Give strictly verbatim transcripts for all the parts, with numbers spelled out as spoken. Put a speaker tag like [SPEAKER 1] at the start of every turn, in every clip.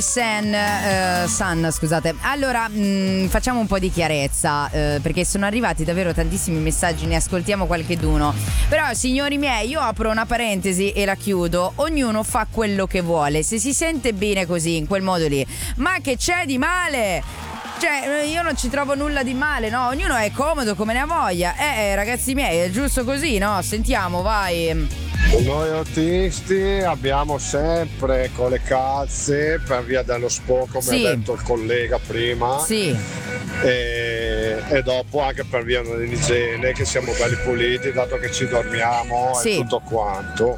[SPEAKER 1] San, uh, Sun, scusate. Allora, mh, facciamo un po' di chiarezza, uh, perché sono arrivati davvero tantissimi messaggi, ne ascoltiamo qualcheduno. Però, signori miei, io apro una parentesi e la chiudo. Ognuno fa quello che vuole, se si sente bene così, in quel modo lì. Ma che c'è di male? Cioè, io non ci trovo nulla di male, no? Ognuno è comodo come ne ha voglia. Eh, ragazzi miei, è giusto così, no? Sentiamo, vai.
[SPEAKER 2] Noi autisti abbiamo sempre con le calze per via dello spo, come
[SPEAKER 1] Sì.
[SPEAKER 2] ha detto il collega prima,
[SPEAKER 1] Sì.
[SPEAKER 2] e, e dopo anche per via dell'igiene, che siamo belli puliti dato che ci dormiamo
[SPEAKER 1] Sì.
[SPEAKER 2] e tutto quanto.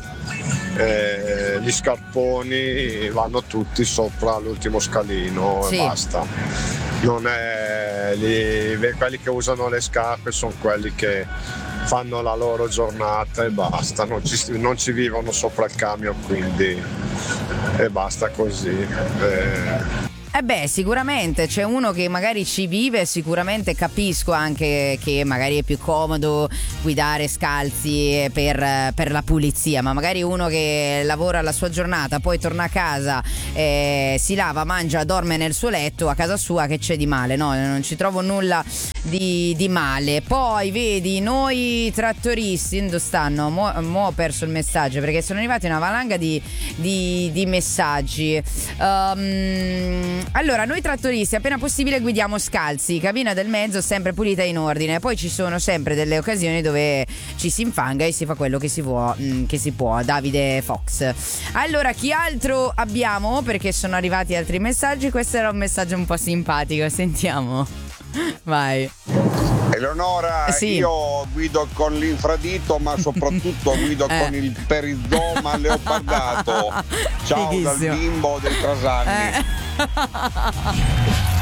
[SPEAKER 2] Eh, gli scarponi vanno tutti sopra l'ultimo scalino
[SPEAKER 1] Sì.
[SPEAKER 2] e basta. Non è gli, quelli che usano le scarpe sono quelli che fanno la loro giornata e basta, non ci, non ci vivono sopra il camion, quindi e basta così. Eh.
[SPEAKER 1] Eh beh, sicuramente c'è uno che magari ci vive, sicuramente capisco anche che magari è più comodo guidare scalzi per, per la pulizia, ma magari uno che lavora la sua giornata, poi torna a casa, eh, si lava, mangia, dorme nel suo letto a casa sua, che c'è di male? No, non ci trovo nulla di, di male. Poi vedi, noi trattoristi, dove stanno? Mo, mo ho perso il messaggio perché sono arrivati una valanga di, di, di messaggi. Um, Allora, noi trattoristi appena possibile guidiamo scalzi, cabina del mezzo sempre pulita e in ordine. Poi ci sono sempre delle occasioni dove ci si infanga e si fa quello che si può, mh, che si può. Davide Fox. Allora, chi altro abbiamo? Perché sono arrivati altri messaggi. Questo era un messaggio un po' simpatico, sentiamo. Vai.
[SPEAKER 3] Eleonora,
[SPEAKER 1] Sì.
[SPEAKER 3] io guido con l'infradito, ma soprattutto guido
[SPEAKER 1] Eh.
[SPEAKER 3] con il perizoma leopardato. Ciao dal
[SPEAKER 1] Fighissimo.
[SPEAKER 3] bimbo dei Trasanni.
[SPEAKER 1] Eh.